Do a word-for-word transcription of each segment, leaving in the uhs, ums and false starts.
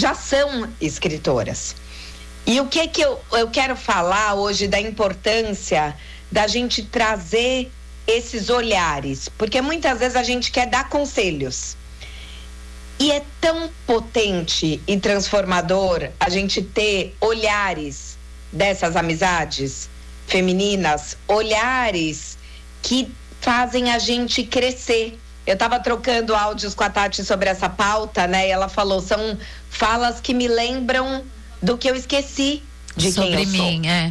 já são escritoras. E o que que eu, eu quero falar hoje da importância da gente trazer esses olhares, porque muitas vezes a gente quer dar conselhos. E é tão potente e transformador a gente ter olhares dessas amizades femininas, olhares que fazem a gente crescer. Eu estava trocando áudios com a Tati sobre essa pauta, né? E ela falou, são falas que me lembram do que eu esqueci de sobre quem eu sou. mim, é.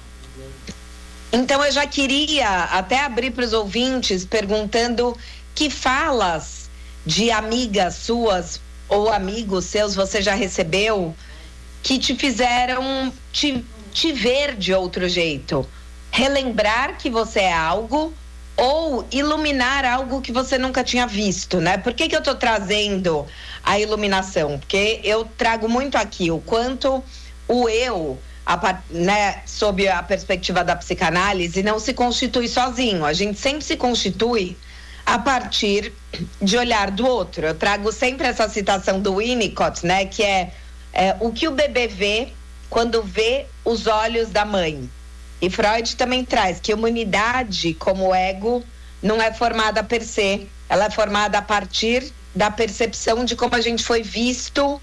Então eu já queria até abrir para os ouvintes perguntando que falas de amigas suas ou amigos seus você já recebeu que te fizeram te, te ver de outro jeito, relembrar que você é algo ou iluminar algo que você nunca tinha visto, né? Por que que eu tô trazendo a iluminação? Porque eu trago muito aqui o quanto o eu, a, né, sob a perspectiva da psicanálise, não se constitui sozinho. A gente sempre se constitui a partir de olhar do outro. Eu trago sempre essa citação do Winnicott, né? Que é, é o que o bebê vê quando vê os olhos da mãe. E Freud também traz que a humanidade, como ego, não é formada per se, ela é formada a partir da percepção de como a gente foi visto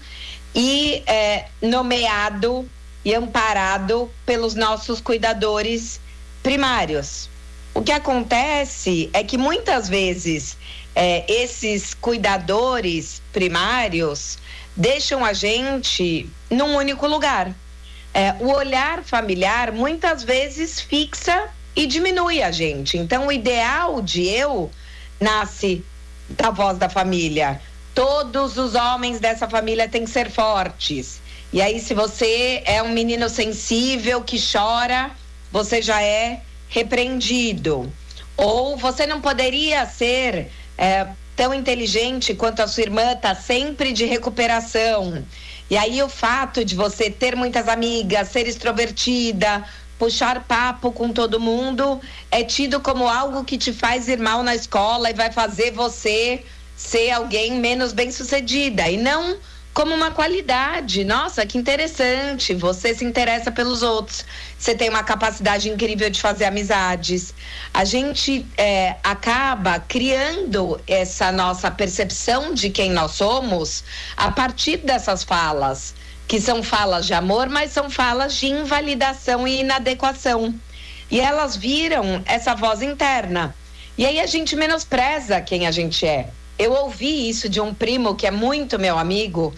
e é, nomeado e amparado pelos nossos cuidadores primários. O que acontece é que muitas vezes é, esses cuidadores primários deixam a gente num único lugar. É, o olhar familiar muitas vezes fixa e diminui a gente. Então, o ideal de eu nasce da voz da família. Todos os homens dessa família têm que ser fortes. E aí, se você é um menino sensível que chora, você já é repreendido. Ou você não poderia ser é, tão inteligente quanto a sua irmã, está sempre de recuperação. E aí o fato de você ter muitas amigas, ser extrovertida, puxar papo com todo mundo, é tido como algo que te faz ir mal na escola e vai fazer você ser alguém menos bem-sucedida. E não como uma qualidade. Nossa, que interessante, você se interessa pelos outros, você tem uma capacidade incrível de fazer amizades. A gente é, acaba criando essa nossa percepção de quem nós somos a partir dessas falas, que são falas de amor, mas são falas de invalidação e inadequação. E elas viram essa voz interna. E aí a gente menospreza quem a gente é. Eu ouvi isso de um primo que é muito meu amigo,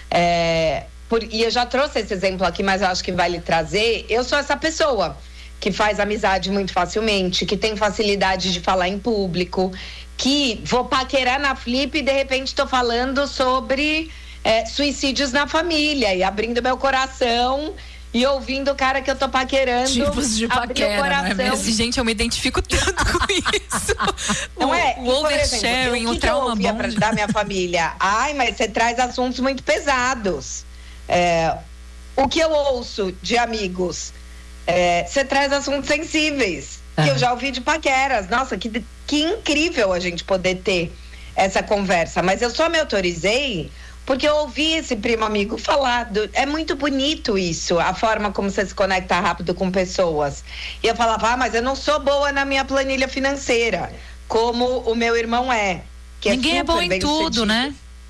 é, por, e eu já trouxe esse exemplo aqui, mas eu acho que vai lhe trazer. Eu sou essa pessoa que faz amizade muito facilmente, que tem facilidade de falar em público, que vou paquerar na Flip e de repente estou falando sobre é, suicídios na família e abrindo meu coração e ouvindo o cara que eu tô paquerando. Tipos de paquera, não é mesmo? Gente, eu me identifico tanto com isso. Não o, é? O oversharing, o, o trauma bom. Pra ajudar minha família? Ai, mas você traz assuntos muito pesados. É, o que eu ouço de amigos? É, você traz assuntos sensíveis, ah. que eu já ouvi de paqueras. Nossa, que, que incrível a gente poder ter essa conversa. Mas eu só me autorizei porque eu ouvi esse primo amigo falar, do, é muito bonito isso, a forma como você se conecta rápido com pessoas. E eu falava, ah, mas eu não sou boa na minha planilha financeira, como o meu irmão é. Que Ninguém é, é bom em tudo, né?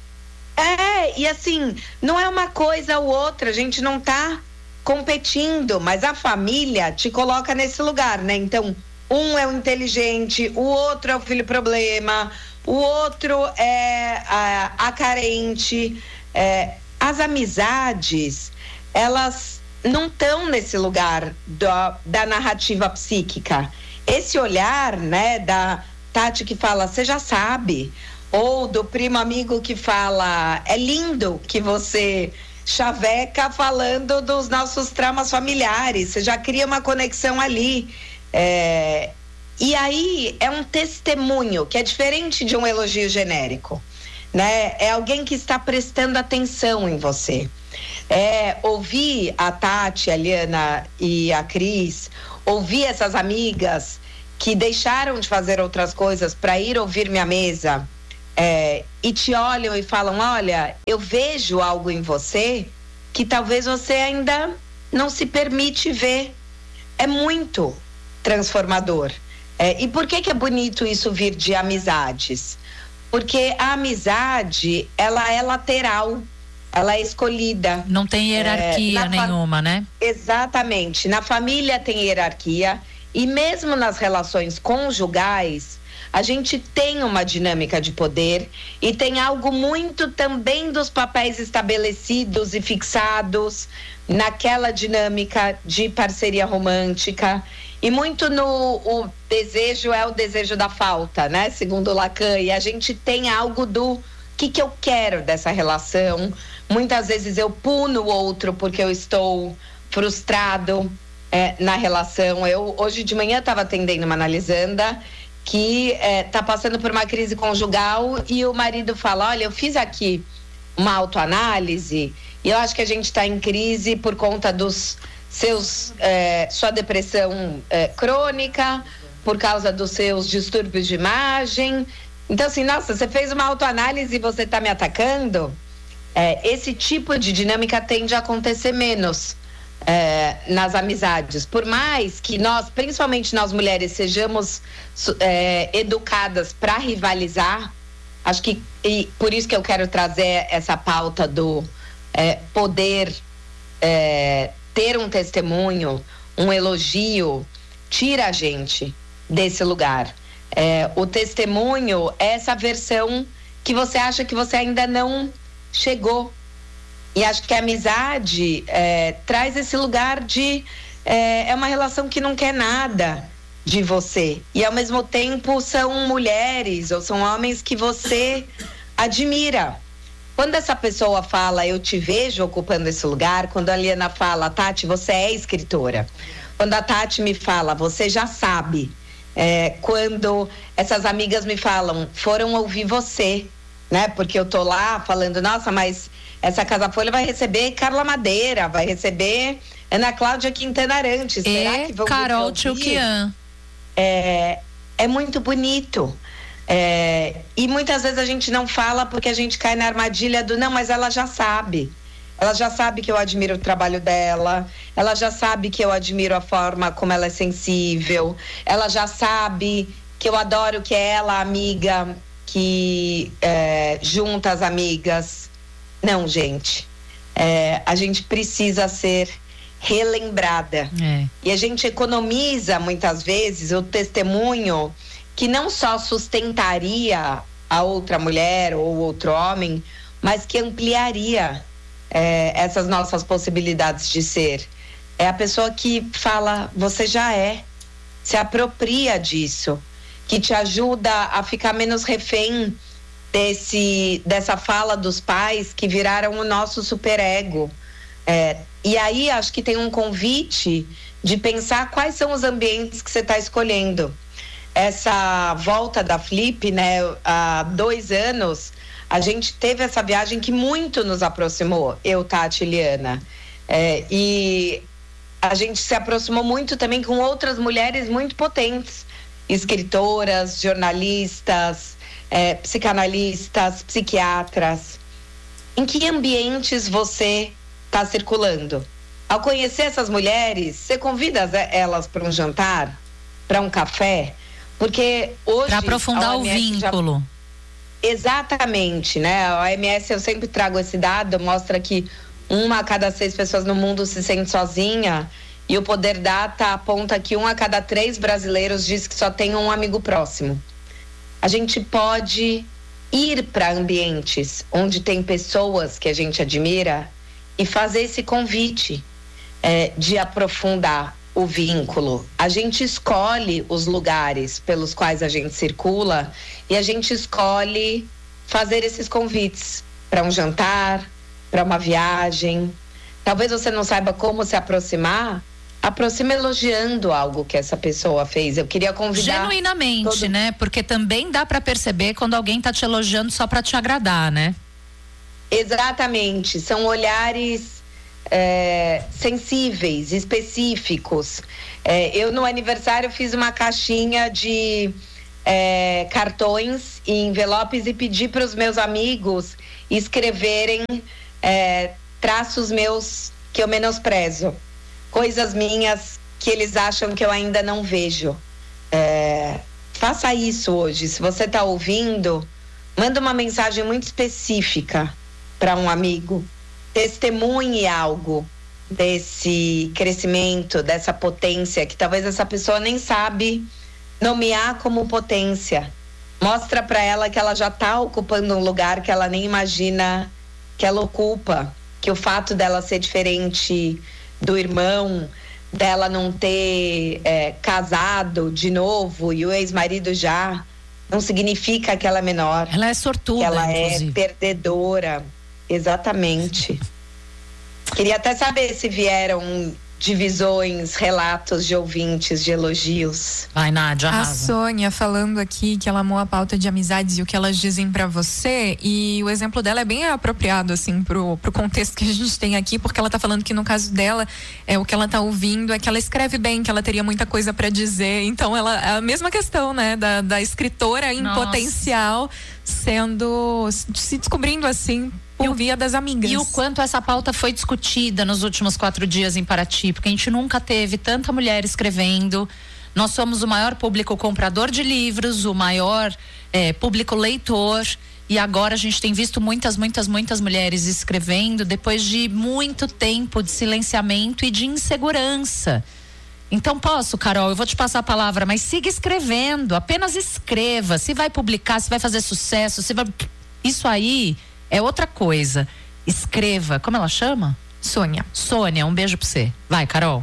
É, e assim, não é uma coisa ou outra, a gente não tá competindo, mas a família te coloca nesse lugar, né? Então, um é o inteligente, o outro é o filho problema, o outro é a, a carente. É, as amizades, elas não estão nesse lugar do, da narrativa psíquica. Esse olhar, né, da Tati que fala, você já sabe, ou do primo amigo que fala, é lindo que você chaveca falando dos nossos traumas familiares, você já cria uma conexão ali. É, e aí é um testemunho que é diferente de um elogio genérico, né? É alguém que está prestando atenção em você. É ouvir a Tati, a Liana e a Cris, ouvir essas amigas que deixaram de fazer outras coisas para ir ouvir minha mesa, é, e te olham e falam, olha, eu vejo algo em você que talvez você ainda não se permite ver. É muito transformador. É, e por que que é bonito isso vir de amizades? Porque a amizade, ela é lateral, ela é escolhida. Não tem hierarquia é, nenhuma, né? Exatamente. Na família tem hierarquia e mesmo nas relações conjugais, a gente tem uma dinâmica de poder e tem algo muito também dos papéis estabelecidos e fixados naquela dinâmica de parceria romântica. E muito no o desejo é o desejo da falta, né? Segundo Lacan. E a gente tem algo do que que eu quero dessa relação. Muitas vezes eu puno o outro porque eu estou frustrado é, na relação. Eu hoje de manhã estava atendendo uma analisanda que está é, passando por uma crise conjugal e o marido fala, olha, eu fiz aqui uma autoanálise e eu acho que a gente está em crise por conta dos seus, é, sua depressão é, crônica, por causa dos seus distúrbios de imagem. Então, assim, nossa, você fez uma autoanálise e você está me atacando? É, esse tipo de dinâmica tende a acontecer menos é, nas amizades. Por mais que nós, principalmente nós mulheres, sejamos é, educadas para rivalizar, acho que, e por isso que eu quero trazer essa pauta do é, poder é, ter um testemunho, um elogio, tira a gente desse lugar. É, o testemunho é essa versão que você acha que você ainda não chegou. E acho que a amizade é, traz esse lugar de... É, é uma relação que não quer nada de você. E ao mesmo tempo são mulheres ou são homens que você admira. Quando essa pessoa fala, eu te vejo ocupando esse lugar, quando a Liana fala, Tati, você é escritora. Quando a Tati me fala, você já sabe. É, quando essas amigas me falam, foram ouvir você, né? Porque eu tô lá falando, nossa, mas essa Casa Folha vai receber Carla Madeira, vai receber Ana Cláudia Quintana Arantes. E será que vão Carol Tchoukian. É, é muito bonito. É, e muitas vezes a gente não fala porque a gente cai na armadilha do não, mas ela já sabe. Ela já sabe que eu admiro o trabalho dela, ela já sabe que eu admiro a forma como ela é sensível, ela já sabe que eu adoro que é ela a amiga que é, junta as amigas. Não, gente, é, a gente precisa ser relembrada. É. E a gente economiza muitas vezes o testemunho que não só sustentaria a outra mulher ou outro homem, mas que ampliaria é, essas nossas possibilidades de ser. É a pessoa que fala, você já é, se apropria disso, que te ajuda a ficar menos refém desse, dessa fala dos pais que viraram o nosso superego. É, e aí acho que tem um convite de pensar quais são os ambientes que você está escolhendo. Essa volta da Flip, né, há dois anos, a gente teve essa viagem que muito nos aproximou, eu, Tati e Liana. É, e a gente se aproximou muito também com outras mulheres muito potentes, escritoras, jornalistas, é, psicanalistas, psiquiatras. Em que ambientes você está circulando? Ao conhecer essas mulheres, você convida elas para um jantar, para um café? Porque hoje... Para aprofundar o vínculo. Já... Exatamente, né? A O M S, eu sempre trago esse dado, mostra que uma a cada seis pessoas no mundo se sente sozinha, e o Poder Data aponta que um a cada três brasileiros diz que só tem um amigo próximo. A gente pode ir para ambientes onde tem pessoas que a gente admira e fazer esse convite é, de aprofundar o vínculo. A gente escolhe os lugares pelos quais a gente circula e a gente escolhe fazer esses convites para um jantar, para uma viagem. Talvez você não saiba como se aproximar, aproxima elogiando algo que essa pessoa fez. Eu queria convidar... Genuinamente, todo... né? Porque também dá para perceber quando alguém tá te elogiando só para te agradar, né? Exatamente. São olhares É, sensíveis, específicos. É, eu no aniversário fiz uma caixinha de é, cartões e envelopes e pedi para os meus amigos escreverem é, traços meus que eu menosprezo, coisas minhas que eles acham que eu ainda não vejo. É, faça isso hoje. Se você está ouvindo, manda uma mensagem muito específica para um amigo, testemunhe algo desse crescimento, dessa potência que talvez essa pessoa nem sabe nomear como potência. Mostra para ela que ela já está ocupando um lugar que ela nem imagina que ela ocupa, que o fato dela ser diferente do irmão, dela não ter é, casado de novo e o ex-marido já, não significa que ela é menor. Ela é sortuda, que ela inclusive. É perdedora. Exatamente. Queria até saber se vieram divisões, relatos de ouvintes, de elogios. Vai, Nádia, A arrasa. Sônia falando aqui que ela amou a pauta de amizades e o que elas dizem pra você, e o exemplo dela é bem apropriado, assim, pro, pro contexto que a gente tem aqui, porque ela tá falando que no caso dela, é, o que ela tá ouvindo é que ela escreve bem, que ela teria muita coisa pra dizer, então ela, é a mesma questão, né, da, da escritora em Nossa. potencial sendo, se descobrindo assim, por via das amigas. E o quanto essa pauta foi discutida nos últimos quatro dias em Paraty, porque a gente nunca teve tanta mulher escrevendo. Nós somos o maior público comprador de livros, o maior é, público leitor, e agora a gente tem visto muitas, muitas, muitas mulheres escrevendo depois de muito tempo de silenciamento e de insegurança. Então posso, Carol, eu vou te passar a palavra, mas siga escrevendo, apenas escreva. Se vai publicar, se vai fazer sucesso, se vai... Isso aí é outra coisa. Escreva. Como ela chama? Sônia. Sônia, um beijo pra você. Vai, Carol.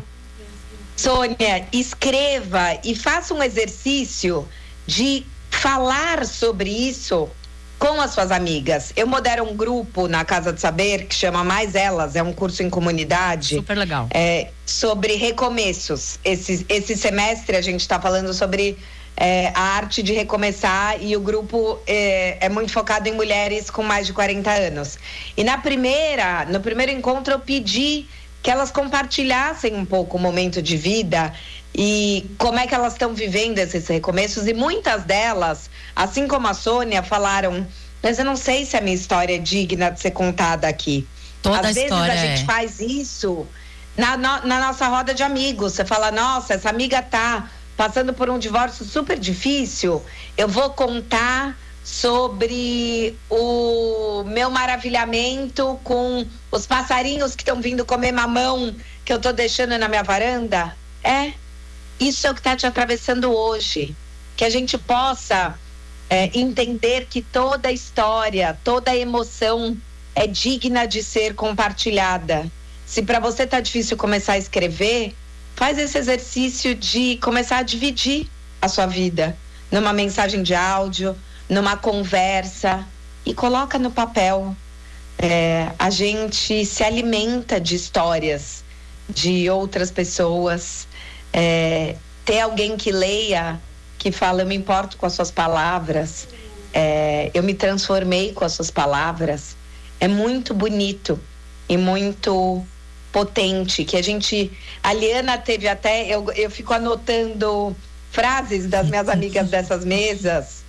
Sônia, escreva e faça um exercício de falar sobre isso com as suas amigas. Eu modero um grupo na Casa do Saber que chama Mais Elas, é um curso em comunidade. Super legal. É, sobre recomeços. Esse, esse semestre a gente está falando sobre É, a arte de recomeçar, e o grupo é, é muito focado em mulheres com mais de quarenta anos. E na primeira, no primeiro encontro eu pedi que elas compartilhassem um pouco o momento de vida e como é que elas estão vivendo esses recomeços, e muitas delas, assim como a Sônia, falaram: mas eu não sei se a minha história é digna de ser contada aqui. Toda Às a vezes história a gente é. faz isso na, na, na nossa roda de amigos. Você fala: nossa, essa amiga tá passando por um divórcio super difícil, eu vou contar sobre o meu maravilhamento com os passarinhos que estão vindo comer mamão que eu tô deixando na minha varanda. É, isso é o que está te atravessando hoje. Que a gente possa é, entender que toda história, toda emoção é digna de ser compartilhada. Se para você tá difícil começar a escrever, faz esse exercício de começar a dividir a sua vida numa mensagem de áudio, numa conversa, e coloca no papel. É, a gente se alimenta de histórias de outras pessoas. É, ter alguém que leia, que fala: eu me importo com as suas palavras, é, eu me transformei com as suas palavras, é muito bonito e muito potente. Que a gente, a Liana teve até, eu, eu fico anotando frases das minhas amigas dessas mesas,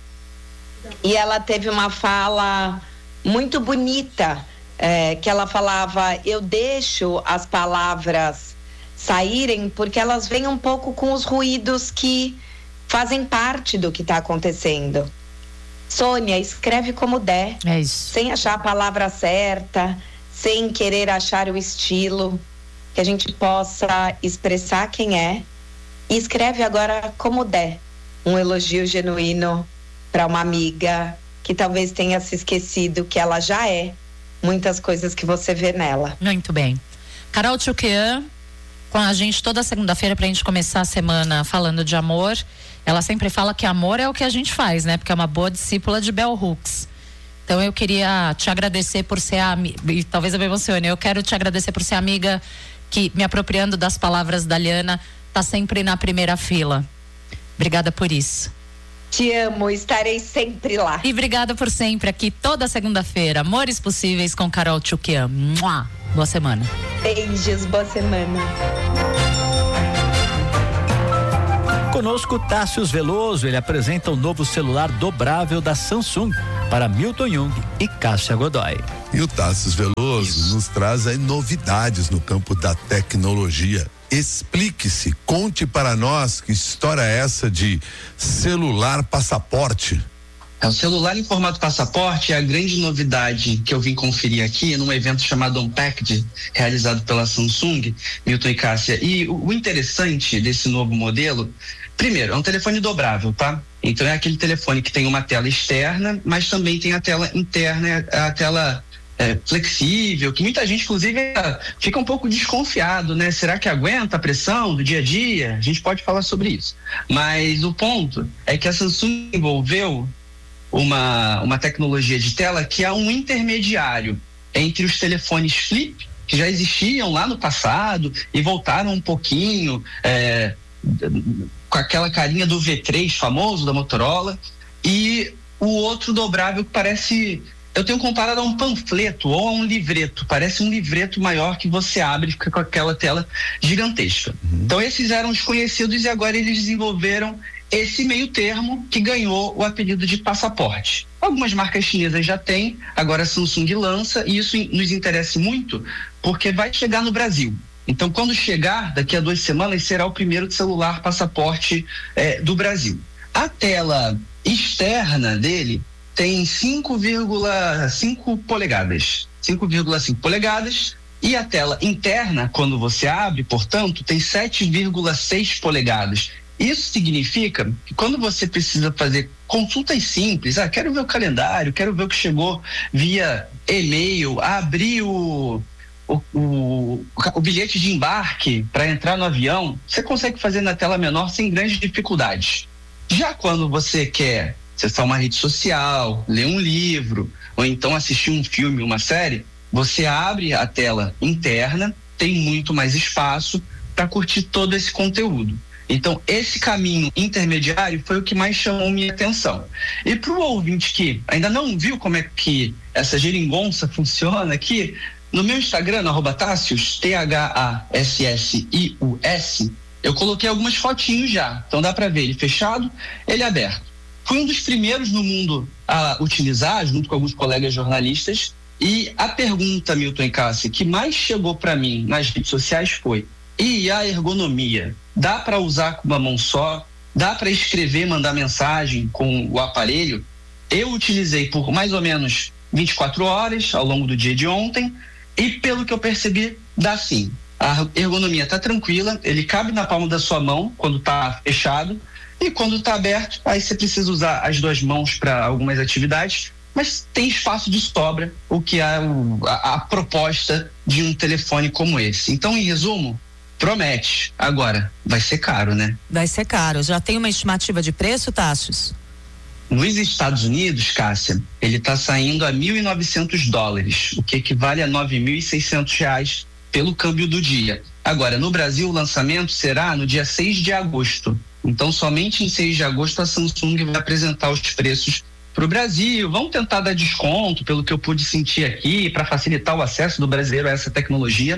e ela teve uma fala muito bonita, é, que ela falava: eu deixo as palavras saírem porque elas vêm um pouco com os ruídos que fazem parte do que está acontecendo. Sônia, escreve como der, É isso. sem achar a palavra certa, sem querer achar o estilo, que a gente possa expressar quem é, e escreve agora como der, um elogio genuíno para uma amiga que talvez tenha se esquecido que ela já é muitas coisas que você vê nela. Muito bem. Carol Tchoukian com a gente toda segunda-feira pra gente começar a semana falando de amor. Ela sempre fala que amor é o que a gente faz, né? Porque é uma boa discípula de Bell Hooks. Então eu queria te agradecer por ser a amiga, e talvez eu me emocione, eu quero te agradecer por ser amiga que, me apropriando das palavras da Liana, tá sempre na primeira fila. Obrigada por isso. Te amo, estarei sempre lá. E obrigada por sempre aqui toda segunda-feira. Amores Possíveis com Carol Tchoukian. Mua! Boa semana. Beijos, boa semana. Conosco, Tássio Veloso, ele apresenta o novo celular dobrável da Samsung para Milton Jung e Cássia Godoy. E o Tássio Veloso Isso. nos traz aí novidades no campo da tecnologia. Explique-se, conte para nós que história é essa de celular passaporte. O celular em formato passaporte é a grande novidade que eu vim conferir aqui num evento chamado Unpacked, realizado pela Samsung, Milton e Cássia. E o, o interessante desse novo modelo, primeiro, é um telefone dobrável, tá? Então é aquele telefone que tem uma tela externa, mas também tem a tela interna, a tela é, flexível, que muita gente, inclusive, fica um pouco desconfiado, né? Será que aguenta a pressão do dia a dia? A gente pode falar sobre isso. Mas o ponto é que a Samsung envolveu Uma, uma tecnologia de tela que é um intermediário entre os telefones flip, que já existiam lá no passado e voltaram um pouquinho é, com aquela carinha do V três famoso da Motorola, e o outro dobrável que parece, eu tenho comparado a um panfleto ou a um livreto, parece um livreto maior que você abre e fica com aquela tela gigantesca. Uhum. Então esses eram os conhecidos e agora eles desenvolveram esse meio termo que ganhou o apelido de passaporte. Algumas marcas chinesas já têm, agora a Samsung lança, e isso nos interessa muito porque vai chegar no Brasil. Então, quando chegar, daqui a duas semanas, será o primeiro celular passaporte eh, do Brasil. A tela externa dele tem cinco vírgula cinco polegadas. cinco vírgula cinco polegadas. E a tela interna, quando você abre, portanto, tem sete vírgula seis polegadas. Isso significa que quando você precisa fazer consultas simples, ah, quero ver o calendário, quero ver o que chegou via e-mail, abrir o, o, o, o bilhete de embarque para entrar no avião, você consegue fazer na tela menor sem grandes dificuldades. Já quando você quer acessar uma rede social, ler um livro, ou então assistir um filme, uma série, você abre a tela interna, tem muito mais espaço para curtir todo esse conteúdo. Então, esse caminho intermediário foi o que mais chamou minha atenção. E para o ouvinte que ainda não viu como é que essa geringonça funciona aqui, no meu Instagram, no arroba Tássius, T H A S S I U S, eu coloquei algumas fotinhos já. Então dá para ver ele fechado, ele aberto. Fui um dos primeiros no mundo a utilizar, junto com alguns colegas jornalistas, e a pergunta, Milton e Cássia, que mais chegou para mim nas redes sociais foi: e a ergonomia? Dá para usar com uma mão só? Dá para escrever, mandar mensagem com o aparelho? Eu utilizei por mais ou menos vinte e quatro horas ao longo do dia de ontem e, pelo que eu percebi, dá sim. A ergonomia está tranquila, ele cabe na palma da sua mão quando está fechado, e quando está aberto, aí você precisa usar as duas mãos para algumas atividades, mas tem espaço de sobra, o que é o, a, a proposta de um telefone como esse. Então, em resumo, promete. Agora, vai ser caro, né? Vai ser caro. Já tem uma estimativa de preço, Tássius? Nos Estados Unidos, Cássia, ele está saindo a mil e novecentos dólares, o que equivale a nove mil e seiscentos reais pelo câmbio do dia. Agora, no Brasil, o lançamento será no dia seis de agosto. Então, somente em seis de agosto a Samsung vai apresentar os preços para o Brasil. Vão tentar dar desconto, pelo que eu pude sentir aqui, para facilitar o acesso do brasileiro a essa tecnologia,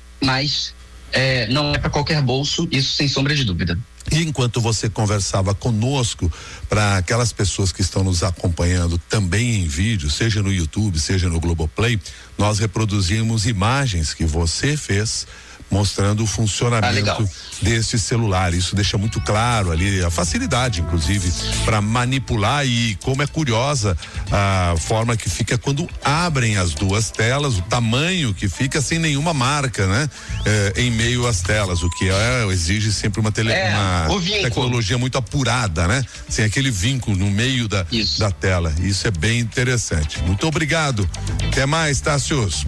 mas É, não é para qualquer bolso, isso sem sombra de dúvida. E enquanto você conversava conosco, para aquelas pessoas que estão nos acompanhando também em vídeo, seja no YouTube, seja no Globoplay, nós reproduzimos imagens que você fez mostrando o funcionamento ah, desse celular. Isso deixa muito claro ali a facilidade, inclusive, para manipular, e como é curiosa a forma que fica quando abrem as duas telas, o tamanho que fica sem nenhuma marca, né? É, em meio às telas, o que é, exige sempre uma, tele, é, uma tecnologia muito apurada, né? Sem aquele vínculo no meio da, da tela. Isso é bem interessante. Muito obrigado. Até mais, Tássius.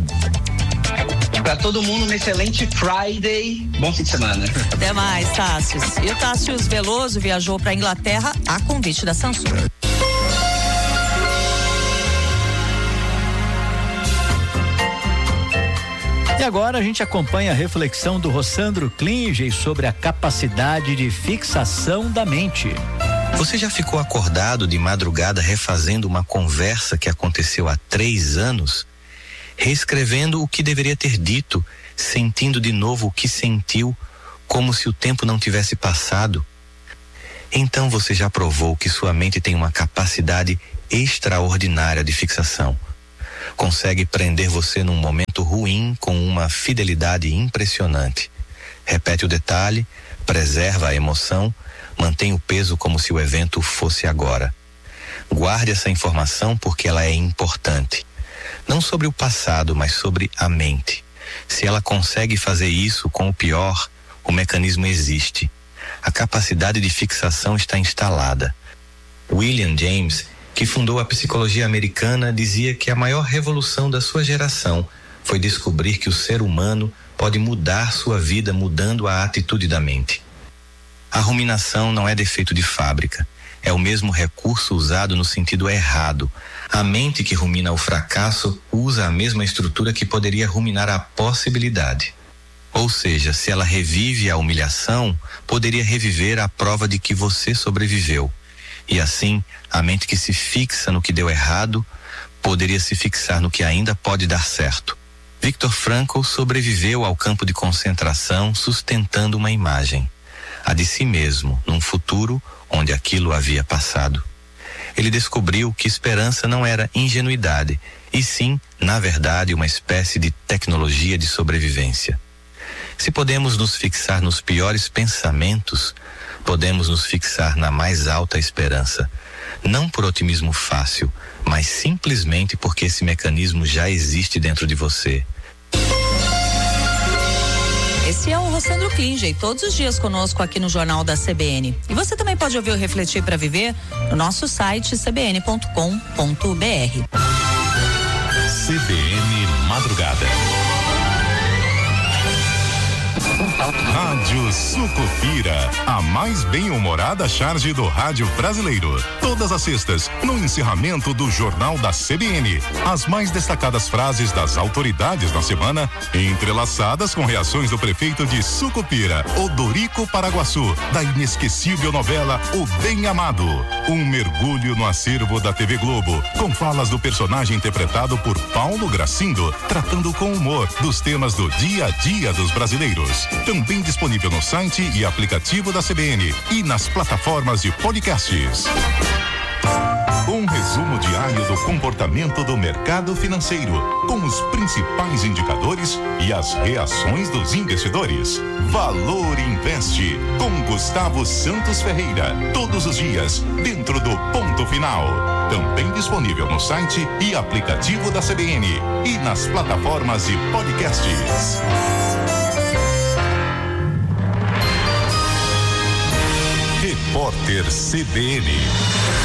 Para todo mundo, um excelente Friday. Bom fim de semana. Até mais, Tássius. E o Tássius Veloso viajou para a Inglaterra a convite da Samsung. E agora a gente acompanha a reflexão do Rossandro Klinger sobre a capacidade de fixação da mente. Você já ficou acordado de madrugada refazendo uma conversa que aconteceu há três anos? Reescrevendo o que deveria ter dito, sentindo de novo o que sentiu, como se o tempo não tivesse passado? então você já provou que sua mente tem uma capacidade extraordinária de fixação. Consegue prender você num momento ruim com uma fidelidade impressionante. Repete o detalhe, preserva a emoção, mantém o peso como se o evento fosse agora. Guarde essa informação porque ela é importante. Não sobre o passado, mas sobre a mente. Se ela consegue fazer isso com o pior, o mecanismo existe. A capacidade de fixação está instalada. William James, que fundou a psicologia americana, dizia que a maior revolução da sua geração foi descobrir que o ser humano pode mudar sua vida mudando a atitude da mente. A ruminação não é defeito de fábrica. É o mesmo recurso usado no sentido errado. A mente que rumina o fracasso usa a mesma estrutura que poderia ruminar a possibilidade. Ou seja, se ela revive a humilhação, poderia reviver a prova de que você sobreviveu. E assim, a mente que se fixa no que deu errado, poderia se fixar no que ainda pode dar certo. Viktor Frankl sobreviveu ao campo de concentração sustentando uma imagem, a de si mesmo, num futuro onde aquilo havia passado. Ele descobriu que esperança não era ingenuidade, e sim, na verdade, uma espécie de tecnologia de sobrevivência. Se podemos nos fixar nos piores pensamentos, podemos nos fixar na mais alta esperança. Não por otimismo fácil, mas simplesmente porque esse mecanismo já existe dentro de você. Esse é o Rossandro Klinger, todos os dias conosco aqui no Jornal da C B N. E você também pode ouvir o Refletir para Viver no nosso site c b n ponto com ponto b r. C B N Madrugada. Rádio Sucupira, a mais bem-humorada charge do rádio brasileiro. Todas as sextas, no encerramento do Jornal da C B N. As mais destacadas frases das autoridades da semana, entrelaçadas com reações do prefeito de Sucupira, Odorico Paraguaçu, da inesquecível novela O Bem Amado. Um mergulho no acervo da T V Globo, com falas do personagem interpretado por Paulo Gracindo, tratando com humor dos temas do dia a dia dos brasileiros. Também disponível no site e aplicativo da C B N e nas plataformas de podcasts. Um resumo diário do comportamento do mercado financeiro, com os principais indicadores e as reações dos investidores. Valor Investe, com Gustavo Santos Ferreira, todos os dias, dentro do Ponto Final. Também disponível no site e aplicativo da C B N e nas plataformas de podcasts. Repórter C B N.